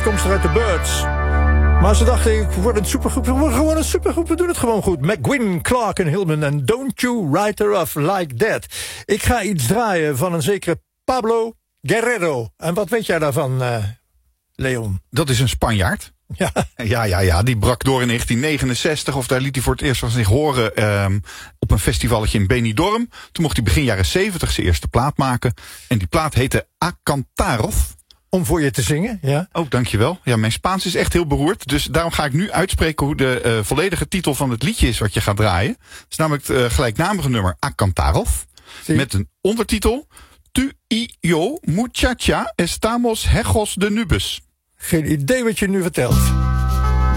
afkomstig uit de Birds. Maar ze dachten, ik word een supergroep. We worden gewoon een supergroep, we doen het gewoon goed. McGuinn, Clark en Hillman en Don't You Write Her Off Like That. Ik ga iets draaien van een zekere Pablo Guerrero. En wat weet jij daarvan, Leon? Dat is een Spanjaard. Ja. Ja, die brak door in 1969, of daar liet hij voor het eerst van zich horen op een festivalletje in Benidorm. Toen mocht hij begin jaren 70 zijn eerste plaat maken. En die plaat heette Acantaros. Om voor je te zingen, ja. Oh, dankjewel. Ja, mijn Spaans is echt heel beroerd. Dus daarom ga ik nu uitspreken hoe de volledige titel van het liedje is wat je gaat draaien. Het is namelijk het gelijknamige nummer Acantaros. Met een ondertitel Tu y yo, muchacha, estamos hijos de nubes. Geen idee wat je nu vertelt.